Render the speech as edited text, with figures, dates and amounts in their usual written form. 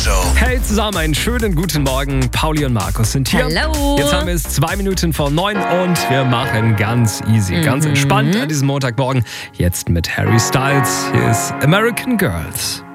Show. Hey zusammen, einen schönen guten Morgen. Pauli und Markus sind hier. Hallo. Jetzt haben wir es 2 Minuten vor 9 und wir machen ganz easy, ganz entspannt an diesem Montagmorgen. Jetzt mit Harry Styles. Hier ist American Girls.